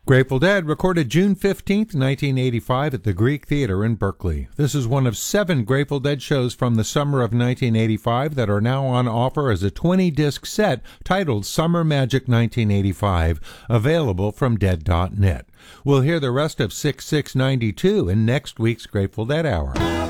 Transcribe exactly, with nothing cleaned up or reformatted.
Grateful Dead recorded June fifteenth, nineteen eighty-five at the Greek Theater in Berkeley. This is one of seven Grateful Dead shows from the summer of nineteen eighty-five that are now on offer as a twenty-disc set titled Summer Magic nineteen eighty-five, available from dead dot net. We'll hear the rest of six six ninety-two in next week's Grateful Dead Hour.